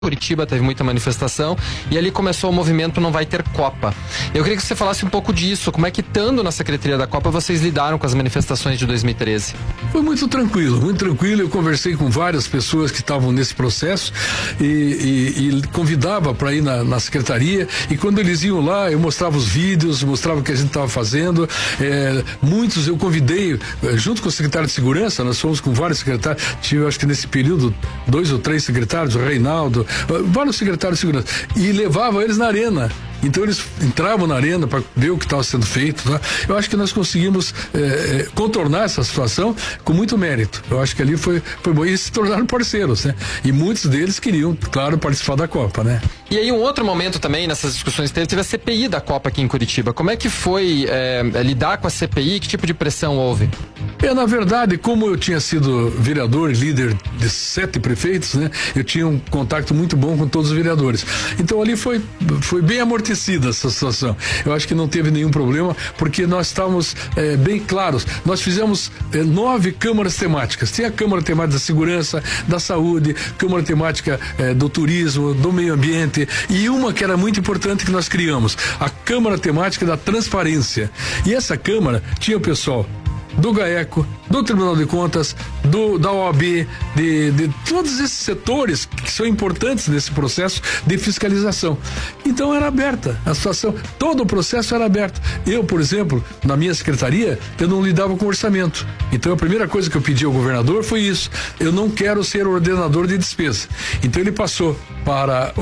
Curitiba teve muita manifestação e ali começou o movimento Não Vai Ter Copa. Eu queria que você falasse um pouco disso, como é que, estando na Secretaria da Copa, vocês lidaram com as manifestações de 2013? Foi muito tranquilo, eu conversei com várias pessoas que estavam nesse processo e convidava para ir na secretaria, e quando eles iam lá, eu mostrava os vídeos, mostrava o que a gente estava fazendo, muitos eu convidei, junto com o secretário de Segurança, nós fomos com vários secretários, tive acho que nesse período 2 ou 3 secretários, o Reinaldo, vários secretários de segurança, e levava eles na arena. Então eles entravam na arena para ver o que estava sendo feito, tá? Eu acho que nós conseguimos contornar essa situação com muito mérito. Eu acho que ali foi bom, e se tornaram parceiros, né? E muitos deles queriam, claro, participar da Copa, né? E aí um outro momento também nessas discussões teve a CPI da Copa aqui em Curitiba. Como é que foi lidar com a CPI? Que tipo de pressão houve? Na verdade, como eu tinha sido vereador e líder de 7 prefeitos, né? Eu tinha um contato muito bom com todos os vereadores. Então ali foi bem amortecida essa situação. Eu acho que não teve nenhum problema, porque nós estávamos bem claros. Nós fizemos 9 câmaras temáticas. Tinha a Câmara Temática da Segurança, da Saúde, Câmara Temática do Turismo, do Meio Ambiente, e uma que era muito importante que nós criamos, a Câmara Temática da Transparência. E essa Câmara tinha o pessoal do GAECO, do Tribunal de Contas, da OAB, de todos esses setores que são importantes nesse processo de fiscalização. Então era aberta a situação, todo o processo era aberto. Eu, por exemplo, na minha secretaria, eu não lidava com orçamento. Então a primeira coisa que eu pedi ao governador foi isso: eu não quero ser ordenador de despesa. Então ele passou para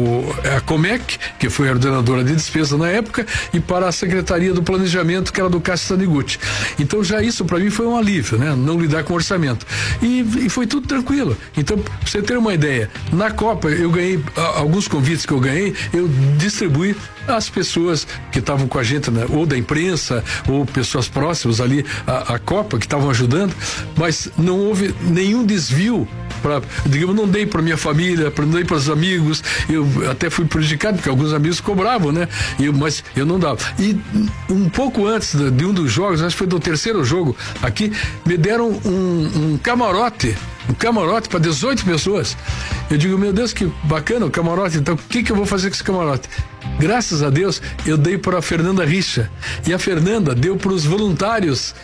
a Comec, que foi a ordenadora de despesa na época, e para a Secretaria do Planejamento, que era do Cássio Taniguchi. Então já isso para mim foi um alívio, né? Não lidar com orçamento. E foi tudo tranquilo. Então, pra você ter uma ideia, na Copa eu ganhei, alguns convites que eu ganhei, eu distribuí às pessoas que estavam com a gente, né? Ou da imprensa, ou pessoas próximas ali à Copa, que estavam ajudando, mas não houve nenhum desvio digamos, não dei para minha família, não dei para os amigos. Eu até fui prejudicado, porque alguns amigos cobravam, né? Mas eu não dava. E um pouco antes de um dos jogos, acho que foi do terceiro jogo aqui, me deram um camarote para 18 pessoas. Eu digo, meu Deus, que bacana o camarote. Então, o que eu vou fazer com esse camarote? Graças a Deus, eu dei para a Fernanda Richa, e a Fernanda deu para os voluntários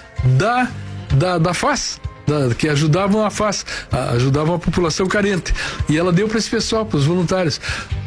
da FAS, que ajudavam a FAS, ajudavam a população carente, e ela deu para esse pessoal, para os voluntários.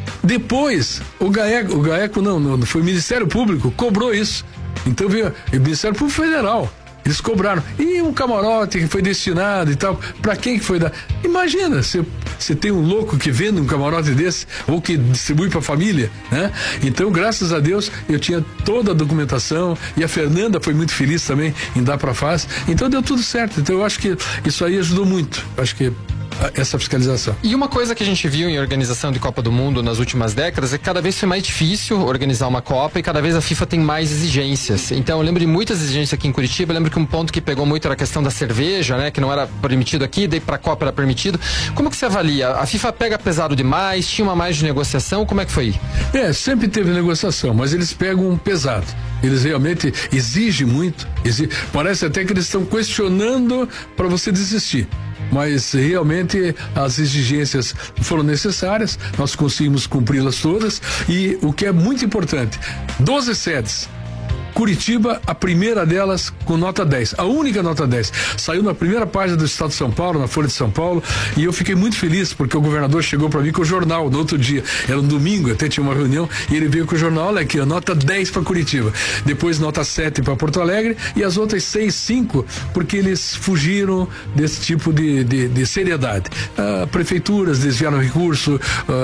Depois, o GAECO não, foi o Ministério Público, cobrou isso. Então veio o Ministério Público Federal, eles cobraram. E um camarote que foi destinado e tal, para quem que foi dar? Imagina, você tem um louco que vende um camarote desse, ou que distribui para a família, né? Então, graças a Deus, eu tinha toda a documentação, e a Fernanda foi muito feliz também em dar para a FAS. Então deu tudo certo. Então eu acho que isso aí ajudou muito. Acho que essa fiscalização. E uma coisa que a gente viu em organização de Copa do Mundo nas últimas décadas é que cada vez foi mais difícil organizar uma Copa, e cada vez a FIFA tem mais exigências. Então eu lembro de muitas exigências aqui em Curitiba. Eu lembro que um ponto que pegou muito era a questão da cerveja, né? Que não era permitido aqui, daí pra Copa era permitido. Como que você avalia? A FIFA pega pesado demais? Tinha uma mais de negociação? Como é que foi? Sempre teve negociação, mas eles pegam pesado. Eles realmente exigem muito. Parece até que eles estão questionando para você desistir. Mas realmente as exigências foram necessárias, nós conseguimos cumpri-las todas, e o que é muito importante, 12 sedes. Curitiba, a primeira delas com nota 10, a única nota 10, saiu na primeira página do Estado de São Paulo, na Folha de São Paulo, e eu fiquei muito feliz, porque o governador chegou para mim com o jornal no outro dia, era um domingo, até tinha uma reunião, e ele veio com o jornal, olha aqui, a nota 10 para Curitiba, depois nota 7 para Porto Alegre, e as outras 6, 5, porque eles fugiram desse tipo de seriedade. Prefeituras desviaram recurso,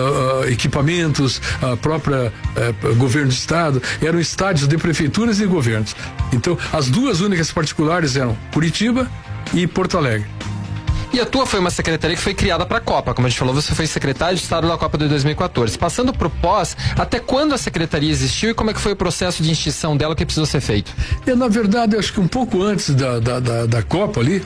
equipamentos, a própria governo do estado, eram estádios de prefeituras e governos. Então, as duas únicas particulares eram Curitiba e Porto Alegre. E a tua foi uma secretaria que foi criada para a Copa, como a gente falou, você foi secretário de Estado da Copa de 2014. Passando para o pós, até quando a secretaria existiu e como é que foi o processo de extinção dela, o que precisou ser feito? Na verdade, acho que um pouco antes da Copa ali,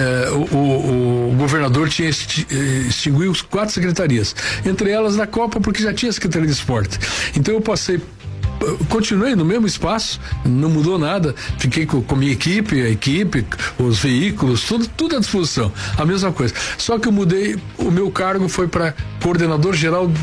o governador tinha extinguiu 4 secretarias, entre elas da Copa, porque já tinha a Secretaria de Esporte. Então eu passei continuei no mesmo espaço, não mudou nada, fiquei com minha equipe, a equipe, os veículos, tudo à disposição, a mesma coisa. Só que eu mudei, o meu cargo foi para coordenador geral